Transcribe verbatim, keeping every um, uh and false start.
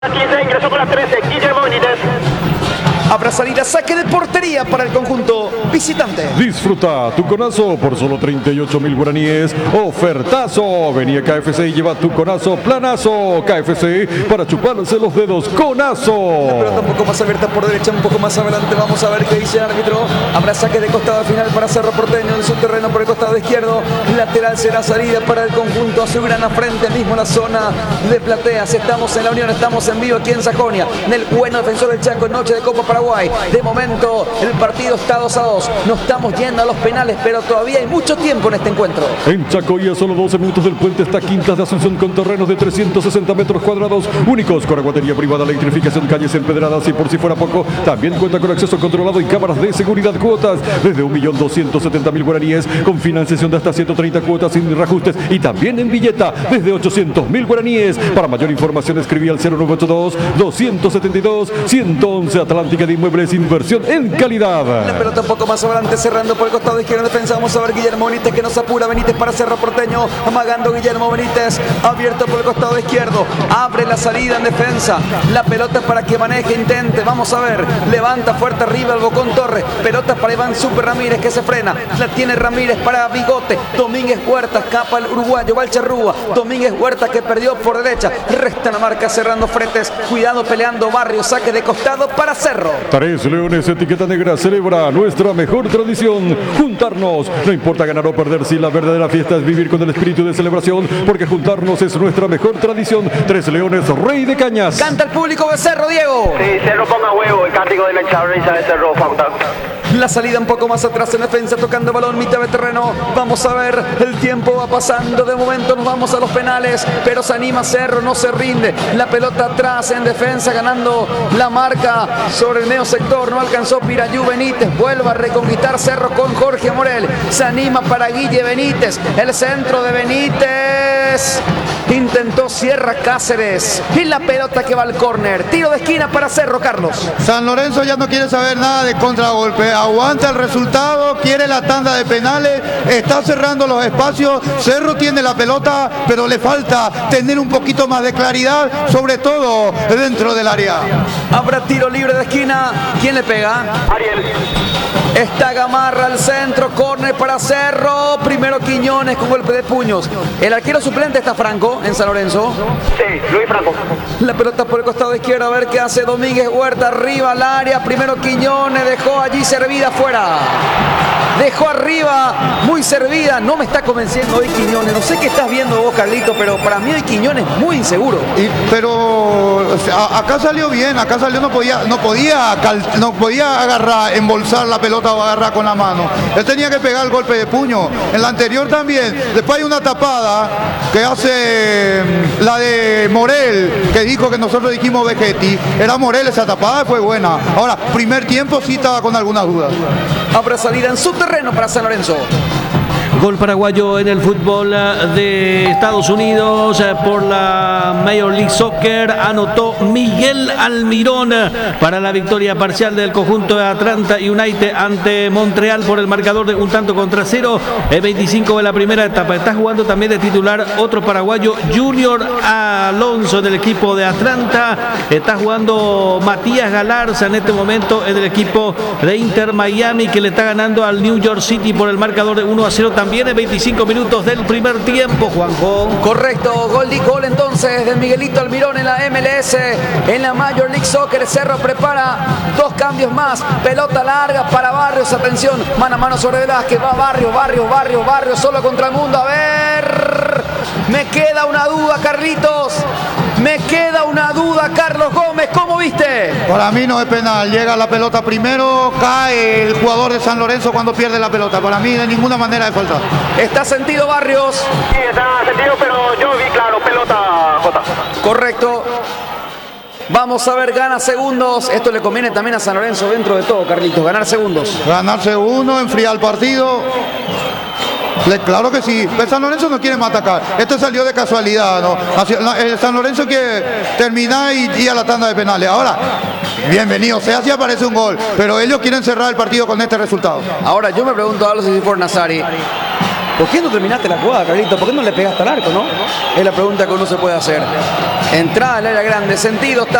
quince, ingresó con la trece, Guillermo Benítez. Habrá salida, saque de portería para el conjunto visitante. Disfruta tu conazo por solo treinta y ocho mil guaraníes. Ofertazo. Venía K F C y lleva tu conazo planazo. K F C para chuparse los dedos. Conazo. La pelota un poco más abierta por derecha, un poco más adelante. Vamos a ver qué dice el árbitro. Habrá saque de costado al final para Cerro Porteño en su terreno por el costado izquierdo. Lateral será salida para el conjunto azulgrana frente mismo a la zona de plateas. Estamos en la Unión, estamos en vivo aquí en Sajonia. En el bueno defensor del Chaco en noche de Copa Paraguay. De momento el partido está dos a dos. No estamos yendo a los penales, pero todavía hay mucho tiempo en este encuentro. En Chacoya, solo doce minutos del puente, está Quintas de Asunción con terrenos de trescientos sesenta metros cuadrados. Únicos con aguatería privada, electrificación, calles empedradas y por si fuera poco, también cuenta con acceso controlado y cámaras de seguridad. Cuotas desde un millón doscientos setenta mil guaraníes con financiación de hasta ciento treinta cuotas sin reajustes y también en billeta desde ochocientos mil guaraníes. Para mayor información escribí al cero nueve ocho dos, dos siete dos, uno uno uno. Atlántica de Inmuebles, inversión en calidad. La pelota un poco más adelante, cerrando por el costado izquierdo defensa. Vamos a ver Guillermo Benítez que nos apura. Benítez para Cerro Porteño, amagando Guillermo Benítez, abierto por el costado izquierdo. Abre la salida en defensa. La pelota para que maneje, intente. Vamos a ver, levanta fuerte arriba el Bocón Torres. Pelota para Iván Super Ramírez que se frena. La tiene Ramírez para Bigote. Domínguez Huerta, escapa el uruguayo, va el Charrúa. Domínguez Huerta que perdió por derecha. Resta la marca cerrando fretes. Cuidado peleando Barrio, saque de costado para Cerro. Tres Leones, etiqueta negra, celebra nuestra mejor tradición, juntarnos. No importa ganar o perder, si la verdadera fiesta es vivir con el espíritu de celebración, porque juntarnos es nuestra mejor tradición. Tres Leones, rey de cañas. Canta el público de Cerro, Diego. Sí, Cerro ponga huevo, el cántico de la chabrisa de Cerro, falta. La salida un poco más atrás en defensa, tocando balón, mitad de terreno. Vamos a ver, el tiempo va pasando. De momento nos vamos a los penales, pero se anima Cerro, no se rinde. La pelota atrás en defensa, ganando la marca sobre el medio sector. No alcanzó Pirayú Benítez. Vuelve a reconquistar Cerro con Jorge Morel. Se anima para Guille Benítez. El centro de Benítez. Intentó Sierra Cáceres. Y la pelota que va al córner. Tiro de esquina para Cerro, Carlos. San Lorenzo ya no quiere saber nada de contragolpe. Aguanta el resultado, quiere la tanda de penales, está cerrando los espacios. Cerro tiene la pelota, pero le falta tener un poquito más de claridad, sobre todo dentro del área. Habrá tiro libre de esquina. ¿Quién le pega? Ariel. Está Gamarra al centro, córner para Cerro. Primero Quiñones con golpe de puños. El arquero suplente está Franco en San Lorenzo. Sí, Luis Franco. La pelota por el costado izquierdo, a ver qué hace Domínguez Huerta arriba al área. Primero Quiñones, dejó allí servida afuera. Dejó arriba, muy servida. No me está convenciendo hoy Quiñones. No sé qué estás viendo vos, Carlito, pero para mí hoy Quiñones muy inseguro. Y, pero a, acá salió bien, acá salió, no podía, no podía, cal, no podía agarrar, embolsar la pelota o agarrar con la mano. Él tenía que pegar el golpe de puño. En la anterior también. Después hay una tapada que hace la de Morel, que dijo que nosotros dijimos Vegetti. Era Morel esa tapada, fue buena. Ahora, primer tiempo sí estaba con algunas dudas. Habrá salida en su terreno para San Lorenzo. Gol paraguayo en el fútbol de Estados Unidos por la Major League Soccer. Anotó Miguel Almirón para la victoria parcial del conjunto de Atlanta United ante Montreal por el marcador de un tanto contra cero. El veinticinco de la primera etapa. Está jugando también de titular otro paraguayo, Junior Alonso, del equipo de Atlanta. Está jugando Matías Galarza en este momento en el equipo de Inter Miami, que le está ganando al New York City por el marcador de uno a cero. También en veinticinco minutos del primer tiempo, Juanjo. Correcto, gol de gol entonces de Miguelito Almirón en la M L S, en la Major League Soccer. Cerro prepara dos cambios más. Pelota larga para Barrios, atención, mano a mano sobre Velázquez. Va Barrios, Barrios, Barrios, Barrios, solo contra el mundo. A ver, me queda una duda, Carlitos. Me queda una duda, Carlos Gómez. ¿Cómo viste? Para mí no es penal. Llega la pelota primero, cae el jugador de San Lorenzo cuando pierde la pelota. Para mí de ninguna manera es falta. ¿Está sentido, Barrios? Sí, está sentido, pero yo vi claro, pelota, Jota. Correcto. Vamos a ver, gana segundos. Esto le conviene también a San Lorenzo dentro de todo, Carlitos. Ganar segundos. Ganar segundos, enfriar el partido. Claro que sí, pero San Lorenzo no quiere más atacar. Esto salió de casualidad, ¿no? El San Lorenzo quiere terminar y ir a la tanda de penales. Ahora, bienvenido sea si aparece un gol, pero ellos quieren cerrar el partido con este resultado. Ahora yo me pregunto algo si por Nazari. ¿por qué no terminaste la jugada, Carlito? ¿Por qué no le pegaste al arco, no? Es la pregunta que uno se puede hacer. Entrada al área grande, sentido está